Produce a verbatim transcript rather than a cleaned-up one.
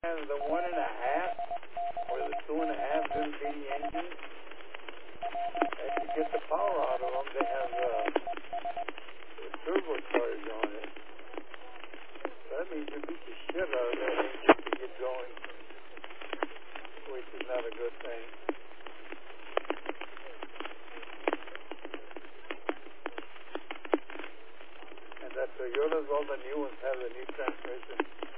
And the one and a half or the two and a half little bitty engines, as you get the power out of them, they have uh, the turbocharge on it. So that means you beat the shit out of that engine to get going, which is not a good thing. And that Toyotas, all the new ones have the new transmission.